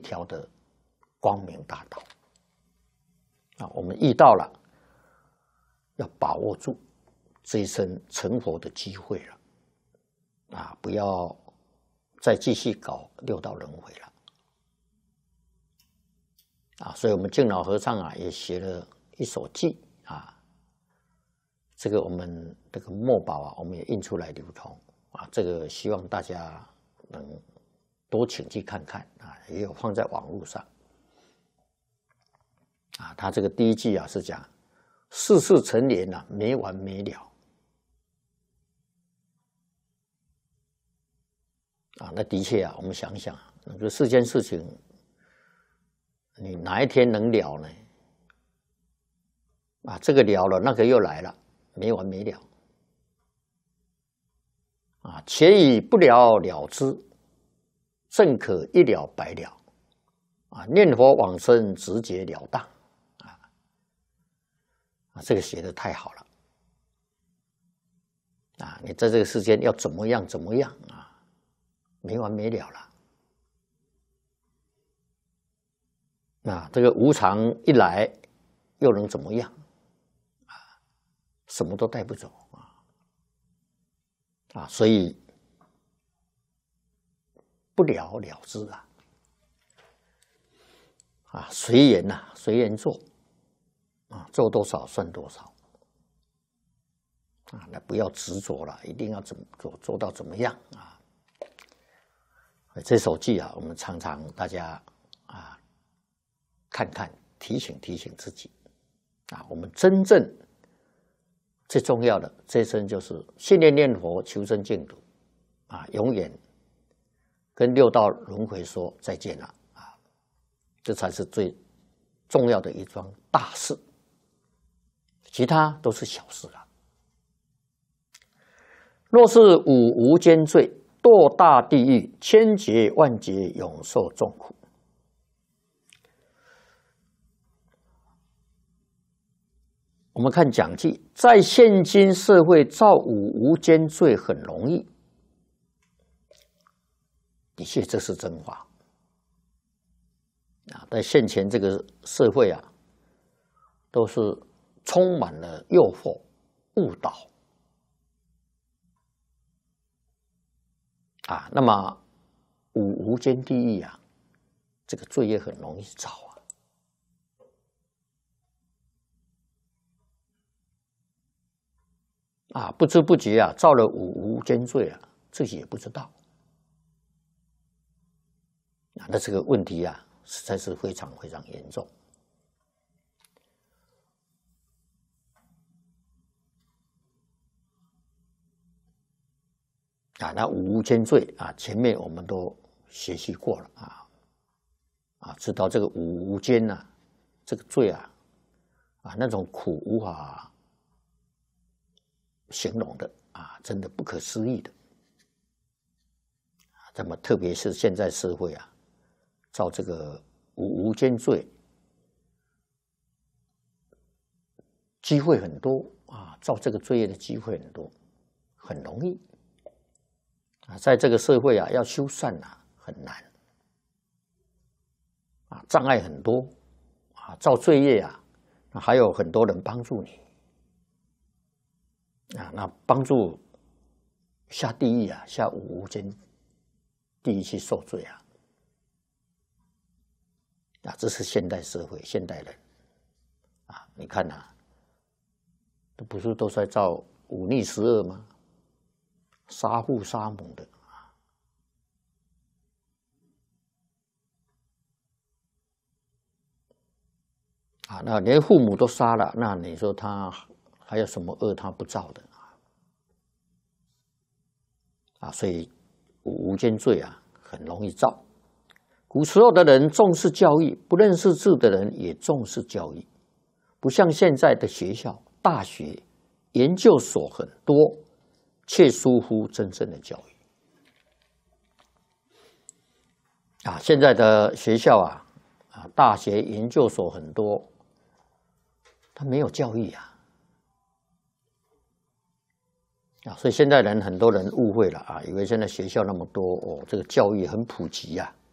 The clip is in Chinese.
条的光明大道。我们遇到了，要把握住这一生成佛的机会了，不要再继续搞六道轮回了。所以我们敬老和尚也写了一首偈这个我们这个墨宝我们也印出来流通这个希望大家能多请去看看也有放在网络上他这个第一句是讲世事成缘没完没了那的确我们想想那个世间事情。你哪一天能了呢？这个了了，那个又来了，没完没了。且以不了了之，正可一了百了。念佛往生，直截了当。这个写得太好了。你在这个世间要怎么样怎么样没完没了了。这个无常一来，又能怎么样？什么都带不走所以不了了之随缘随缘做做多少算多少那不要执着了，一定要怎么做到怎么样这首偈我们常常大家看看，提醒提醒自己我们真正最重要的这一生就是信念念佛，求生净土永远跟六道轮回说再见了这才是最重要的一桩大事，其他都是小事了。若是五无间罪，堕大地狱，千劫万劫，永受众苦。我们看讲记，在现今社会造五无间罪很容易，的确这是真话在现前这个社会都是充满了诱惑、误导那么五无间地狱这个罪业很容易造不知不觉造了五无间罪自己也不知道那这个问题实在是非常非常严重那五无间罪前面我们都学习过了知道这个五无间这个罪那种苦无法形容的真的不可思议的那么特别是现在社会造这个五无间罪机会很多造这个罪业的机会很多，很容易在这个社会要修善很难障碍很多造罪业还有很多人帮助你那帮助下地狱下五无间地狱去受罪这是现代社会现代人你看这不是都在造忤逆十恶吗？杀父杀母的那连父母都杀了，那你说他还有什么恶他不造的所以五无间罪很容易造。古时候的人重视教育，不认识字的人也重视教育，不像现在的学校、大学、研究所很多，却疏忽真正的教育现在的学校大学、研究所很多，他没有教育所以现在人很多人误会了以为现在学校那么多这个教育很普及